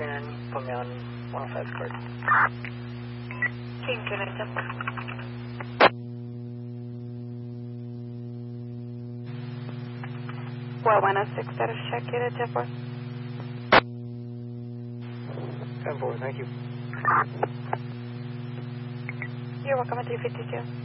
339, put me on 105 card. Team 297. Well, 106 status check, get it, 10-4. 10-4, thank you. You're welcome at 252.